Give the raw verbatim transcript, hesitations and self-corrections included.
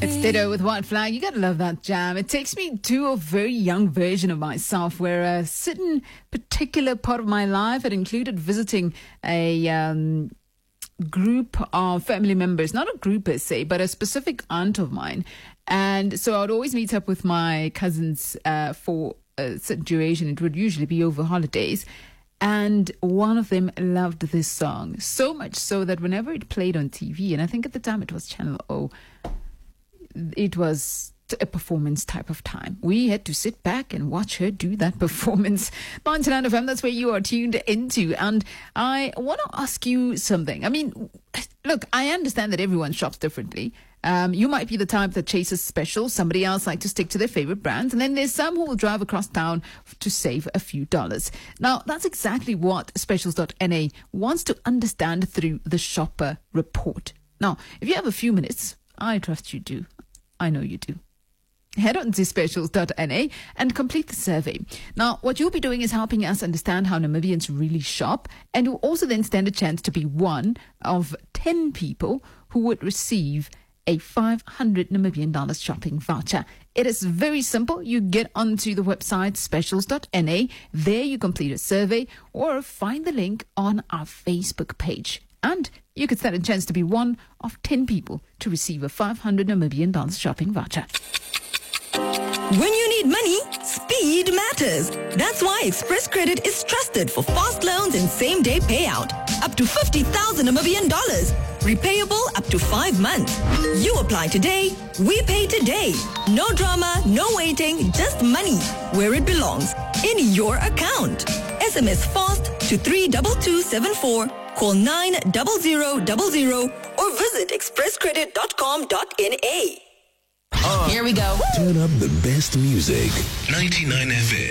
It's Ditto with White Flag. You gotta love that jam. It takes me to a very young version of myself where a certain particular part of my life had included visiting a um, group of family members, not a group per se, but a specific aunt of mine. And so I would always meet up with my cousins uh, for a certain duration. It would usually be over holidays. And one of them loved this song so much so that whenever it played on T V, and I think at the time it was Channel O, it was a performance type of time. We had to sit back and watch her do that performance. ninety-nine F M, that's where you are tuned into. And I want to ask you something. I mean, look, I understand that everyone shops differently. Um, you might be the type that chases specials. Somebody else like to stick to their favorite brands. And then there's some who will drive across town to save a few dollars. Now, that's exactly what specials dot N A wants to understand through the Shopper Report. Now, if you have a few minutes, I trust you do. I know you do. Head on to specials dot N A and complete the survey. Now, what you'll be doing is helping us understand how Namibians really shop, and you'll also then stand a chance to be one of ten people who would receive a five hundred Namibian dollars shopping voucher. It is very simple. You get onto the website specials dot N A. There you complete a survey or find the link on our Facebook page. And you could stand a chance to be one of ten people to receive a five hundred Namibian dollars shopping voucher. When you need money, speed matters. That's why Express Credit is trusted for fast loans and same-day payout. Up to fifty thousand Namibian dollars. Repayable up to five months. You apply today, we pay today. No drama, no waiting, just money where it belongs, in your account. S M S FAST to three two two seven four. Call nine zero zero zero zero or visit express credit dot com dot N A. Uh, Here we go. Turn up the best music. ninety-nine F M.